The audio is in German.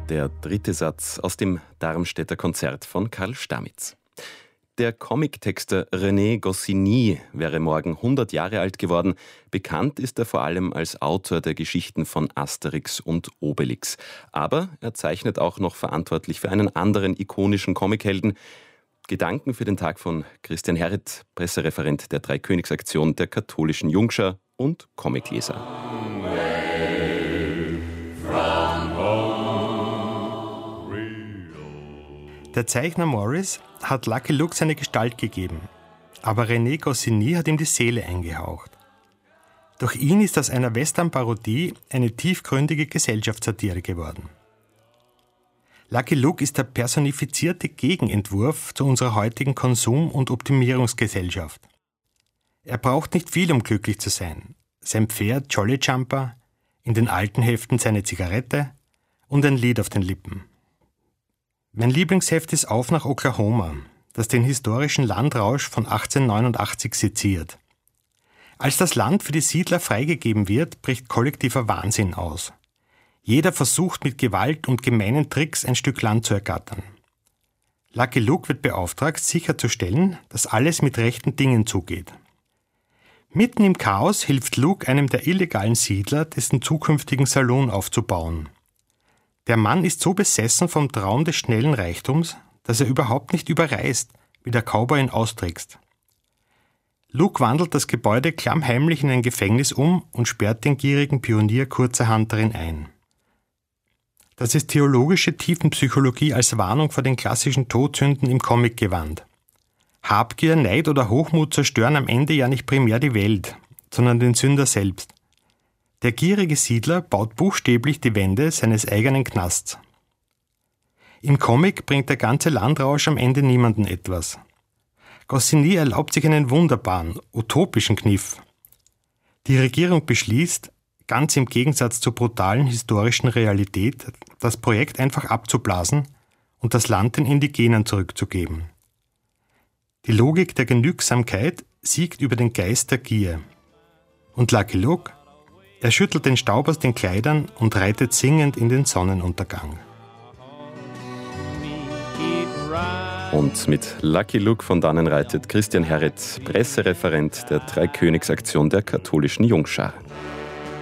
Der dritte Satz aus dem Darmstädter Konzert von Karl Stamitz. Der Comic-Texter René Goscinny wäre morgen 100 Jahre alt geworden. Bekannt ist er vor allem als Autor der Geschichten von Asterix und Obelix. Aber er zeichnet auch noch verantwortlich für einen anderen ikonischen Comichelden. Gedanken für den Tag von Christian Herret, Pressereferent der Dreikönigsaktion der katholischen Jungschar und Comicleser. Der Zeichner Morris hat Lucky Luke seine Gestalt gegeben, aber René Goscinny hat ihm die Seele eingehaucht. Durch ihn ist aus einer Western-Parodie eine tiefgründige Gesellschaftssatire geworden. Lucky Luke ist der personifizierte Gegenentwurf zu unserer heutigen Konsum- und Optimierungsgesellschaft. Er braucht nicht viel, um glücklich zu sein. Sein Pferd Jolly Jumper, in den alten Heften seine Zigarette und ein Lied auf den Lippen. Mein Lieblingsheft ist Auf nach Oklahoma, das den historischen Landrausch von 1889 seziert. Als das Land für die Siedler freigegeben wird, bricht kollektiver Wahnsinn aus. Jeder versucht mit Gewalt und gemeinen Tricks ein Stück Land zu ergattern. Lucky Luke wird beauftragt, sicherzustellen, dass alles mit rechten Dingen zugeht. Mitten im Chaos hilft Luke einem der illegalen Siedler, dessen zukünftigen Saloon aufzubauen. Der Mann ist so besessen vom Traum des schnellen Reichtums, dass er überhaupt nicht überreißt, wie der Cowboy ihn austrickst. Luke wandelt das Gebäude klammheimlich in ein Gefängnis um und sperrt den gierigen Pionier kurzerhand darin ein. Das ist theologische Tiefenpsychologie als Warnung vor den klassischen Todsünden im Comicgewand. Habgier, Neid oder Hochmut zerstören am Ende ja nicht primär die Welt, sondern den Sünder selbst. Der gierige Siedler baut buchstäblich die Wände seines eigenen Knasts. Im Comic bringt der ganze Landrausch am Ende niemanden etwas. Goscinny erlaubt sich einen wunderbaren, utopischen Kniff. Die Regierung beschließt, ganz im Gegensatz zur brutalen historischen Realität, das Projekt einfach abzublasen und das Land den Indigenen zurückzugeben. Die Logik der Genügsamkeit siegt über den Geist der Gier. Und Lucky Luke? Er schüttelt den Staub aus den Kleidern und reitet singend in den Sonnenuntergang. Und mit Lucky Luke von dannen reitet Christian Herret, Pressereferent der Dreikönigsaktion der katholischen Jungschar.